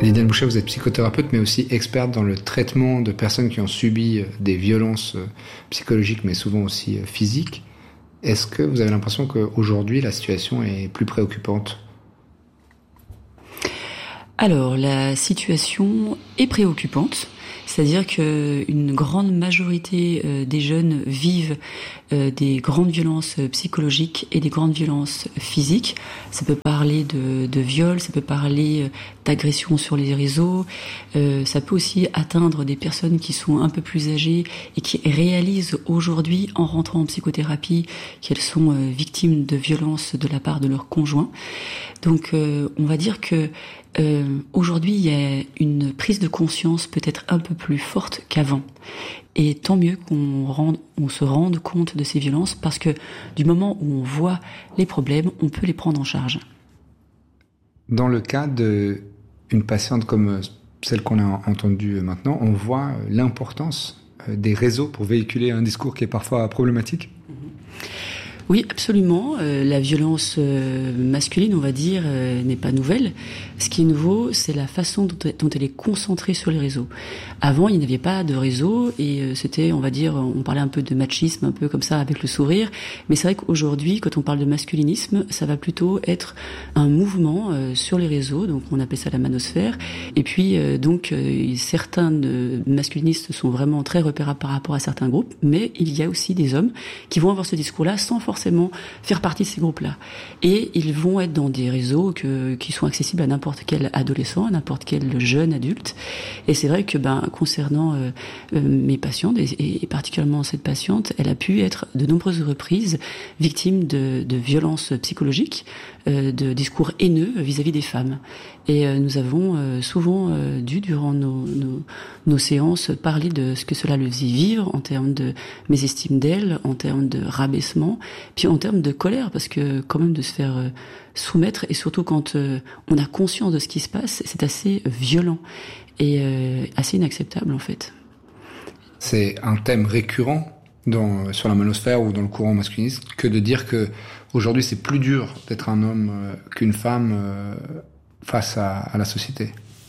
Lydiane Boucher, vous êtes psychothérapeute, mais aussi experte dans le traitement de personnes qui ont subi des violences psychologiques, mais souvent aussi physiques. Est-ce que vous avez l'impression qu'aujourd'hui, la situation est plus préoccupante ? Alors, la situation est préoccupante. C'est-à-dire qu'une grande majorité des jeunes vivent des grandes violences psychologiques et des grandes violences physiques. Ça peut parler de viol, ça peut parler d'agression sur les réseaux, ça peut aussi atteindre des personnes qui sont un peu plus âgées et qui réalisent aujourd'hui, en rentrant en psychothérapie, qu'elles sont victimes de violences de la part de leur conjoint. Donc on va dire que aujourd'hui, il y a une prise de conscience peut-être un peu plus forte qu'avant. Et tant mieux qu'on se rende compte de ces violences, parce que du moment où on voit les problèmes, on peut les prendre en charge. Dans le cas d'une patiente comme celle qu'on a entendue maintenant, on voit l'importance des réseaux pour véhiculer un discours qui est parfois problématique. Oui, absolument. La violence masculine, on va dire, n'est pas nouvelle. Ce qui est nouveau, c'est la façon dont elle est concentrée sur les réseaux. Avant, il n'y avait pas de réseau et c'était, on va dire, on parlait un peu de machisme, un peu comme ça, avec le sourire. Mais c'est vrai qu'aujourd'hui, quand on parle de masculinisme, ça va plutôt être un mouvement sur les réseaux. Donc, on appelle ça la manosphère. Et puis, certains masculinistes sont vraiment très repérables par rapport à certains groupes. Mais il y a aussi des hommes qui vont avoir ce discours-là sans forcément faire partie de ces groupes-là. Et ils vont être dans des réseaux qui sont accessibles à n'importe quel adolescent, à n'importe quel jeune adulte. Et c'est vrai que, concernant mes patientes, et particulièrement cette patiente, elle a pu être de nombreuses reprises victime de violences psychologiques, de discours haineux vis-à-vis des femmes. Et nous avons souvent dû, durant nos séances, parler de ce que cela le faisait vivre en termes de mésestime d'elle, en termes de rabaissement, puis en termes de colère, parce que quand même de se faire soumettre, et surtout quand on a conscience de ce qui se passe, c'est assez violent et assez inacceptable en fait. C'est un thème récurrent sur la manosphère ou dans le courant masculiniste que de dire que aujourd'hui c'est plus dur d'être un homme qu'une femme face à la société.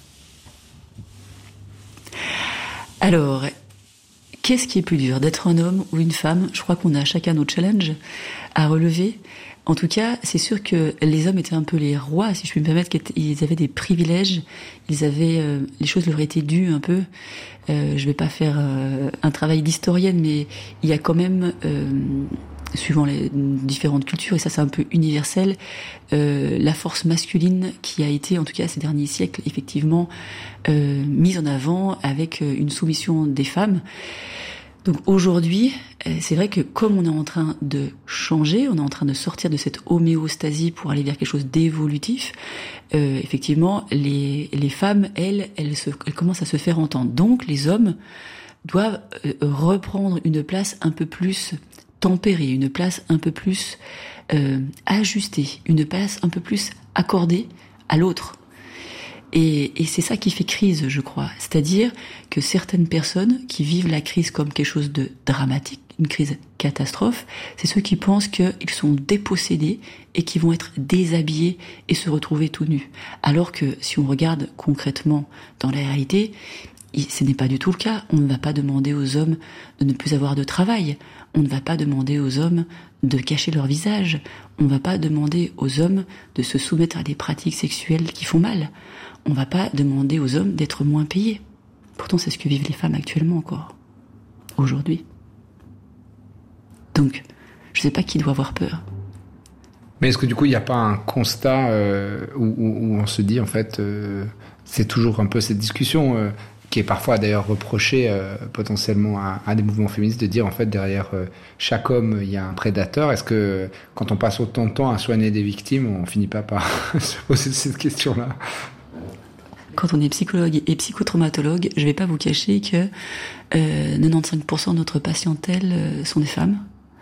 Alors, qu'est-ce qui est plus dur, d'être un homme ou une femme ? Je crois qu'on a chacun nos challenges à relever. En tout cas, c'est sûr que les hommes étaient un peu les rois, si je puis me permettre, qu'ils avaient des privilèges, les choses leur étaient dues un peu. Je vais pas faire un travail d'historienne, mais il y a quand même, suivant les différentes cultures, et ça c'est un peu universel, la force masculine qui a été, en tout cas ces derniers siècles, effectivement mise en avant avec une soumission des femmes. Donc aujourd'hui, c'est vrai que comme on est en train de changer, on est en train de sortir de cette homéostasie pour aller vers quelque chose d'évolutif, effectivement, les femmes, elles commencent à se faire entendre. Donc les hommes doivent reprendre une place un peu plus tempérée, une place un peu plus ajustée, une place un peu plus accordée à l'autre. Et c'est ça qui fait crise, je crois. C'est-à-dire que certaines personnes qui vivent la crise comme quelque chose de dramatique, une crise catastrophe, c'est ceux qui pensent qu'ils sont dépossédés et qui vont être déshabillés et se retrouver tout nus. Alors que si on regarde concrètement dans la réalité, ce n'est pas du tout le cas. On ne va pas demander aux hommes de ne plus avoir de travail. On ne va pas demander aux hommes de cacher leur visage. On ne va pas demander aux hommes de se soumettre à des pratiques sexuelles qui font mal. On ne va pas demander aux hommes d'être moins payés. Pourtant, c'est ce que vivent les femmes actuellement encore, aujourd'hui. Donc, je ne sais pas qui doit avoir peur. Mais est-ce que du coup, il n'y a pas un constat où on se dit, en fait, c'est toujours un peu cette discussion qui est parfois d'ailleurs reprochée potentiellement à des mouvements féministes de dire, en fait, derrière chaque homme, il y a un prédateur. Est-ce que quand on passe autant de temps à soigner des victimes, on finit pas par se poser cette question-là ? Quand on est psychologue et psychotraumatologue, je ne vais pas vous cacher que 95% de notre patientèle sont des femmes.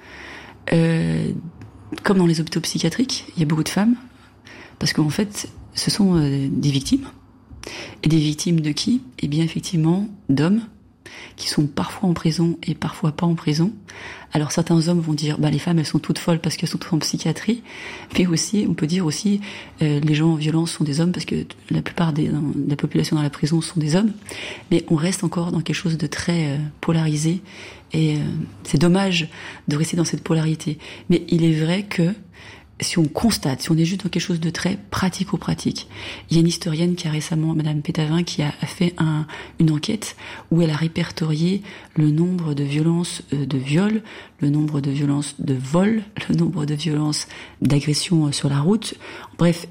Comme dans les hôpitaux psychiatriques, il y a beaucoup de femmes, parce qu'en fait, ce sont des victimes. Et des victimes de qui ? Eh bien, effectivement, d'hommes qui sont parfois en prison et parfois pas en prison. Alors certains hommes vont dire, les femmes elles sont toutes folles parce qu'elles sont toutes en psychiatrie, mais aussi on peut dire aussi les gens en violence sont des hommes parce que la plupart de la population dans la prison sont des hommes, mais on reste encore dans quelque chose de très polarisé et c'est dommage de rester dans cette polarité. Mais il est vrai que si on constate, si on est juste dans quelque chose de très pratico-pratique, il y a une historienne qui a récemment, Madame Pétavin, qui a fait une enquête où elle a répertorié le nombre de violences de viol, le nombre de violences de vol, le nombre de violences d'agression sur la route. Bref,